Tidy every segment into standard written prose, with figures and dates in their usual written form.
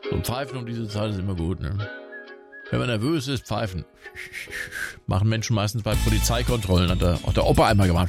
So Pfeifen um diese Zeit ist immer gut, ne? Wenn man nervös ist, pfeifen. Machen Menschen meistens bei Polizeikontrollen. Hat auch der Opa einmal gemacht.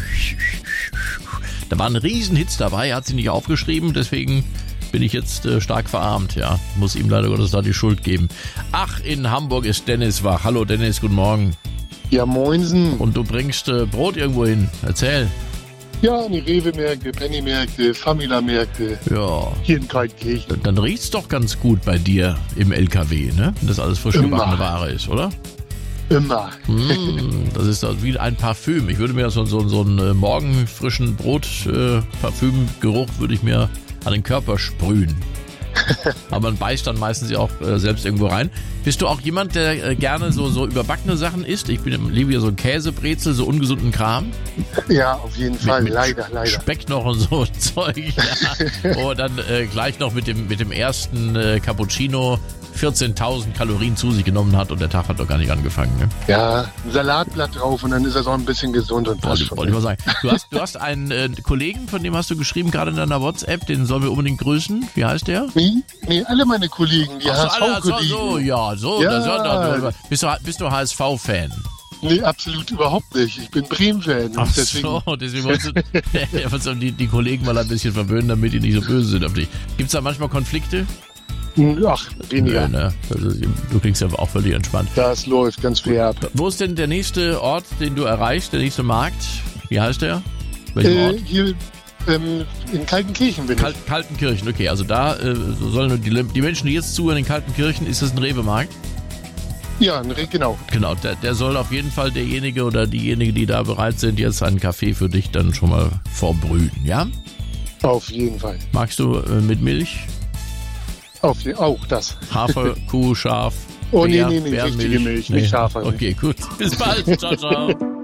Da waren Riesenhits dabei, er hat sie nicht aufgeschrieben, deswegen bin ich jetzt stark verarmt, ja. Muss ihm leider Gottes da die Schuld geben. Ach, in Hamburg ist Dennis wach. Hallo Dennis, guten Morgen. Ja, moinsen. Und du bringst Brot irgendwo hin. Erzähl. Ja, die Rewe-Märkte, Penny-Märkte, Famila-Märkte. Ja. Hier in Kaltenkirchen. Dann riecht's doch ganz gut bei dir im LKW, ne? Wenn das alles frisch gebackene Ware ist, oder? Immer. Das ist also wie ein Parfüm. Ich würde mir so einen morgenfrischen Brot-Parfümgeruch würde ich mir an den Körper sprühen. Aber man beißt dann meistens ja auch selbst irgendwo rein. Bist du auch jemand, der gerne so überbackene Sachen isst? Ich liebe ja so Käsebrezel, so ungesunden Kram. Ja, auf jeden Fall. Mit leider. Speck noch und so Zeug. Ja. Oh, dann gleich noch mit dem ersten Cappuccino 14.000 Kalorien zu sich genommen hat und der Tag hat doch gar nicht angefangen. Ne? Ja, ein Salatblatt drauf und dann ist er so ein bisschen gesund und passt schon. Wollte ich mal sagen. Du hast einen Kollegen, von dem hast du geschrieben, gerade in deiner WhatsApp, den sollen wir unbedingt grüßen. Wie heißt der? Nee, alle meine Kollegen, die HSV-Kollegen. Ja. Bist du HSV-Fan? Nee, absolut überhaupt nicht. Ich bin Bremen-Fan. Ach so, deswegen wolltest du die Kollegen mal ein bisschen verwöhnen, damit die nicht so böse sind auf dich. Gibt es da manchmal Konflikte? Ach, weniger. Ne? Also, du klingst ja auch völlig entspannt. Das läuft ganz fair ab. Wo ist denn der nächste Ort, den du erreichst, der nächste Markt? Wie heißt der? Welchen Ort? Hier in Kaltenkirchen bin ich. Kaltenkirchen, okay. Also da sollen die Menschen, die jetzt zuhören in Kaltenkirchen, ist das ein Rewe-Markt? Ja, genau. Genau, der soll auf jeden Fall derjenige oder diejenige, die da bereit sind, jetzt einen Kaffee für dich dann schon mal vorbrühen, ja? Auf jeden Fall. Magst du mit Milch? Auch das. Hafer, Kuh, Schaf, nee, richtige Milch, nicht Hafer. Okay, gut. Bis bald. Ciao, ciao.